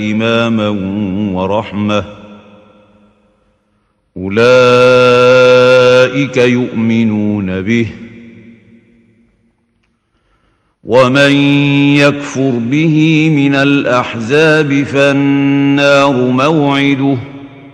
إماما ورحمة أولئك يؤمنون به ومن يكفر به من الأحزاب فالنار موعده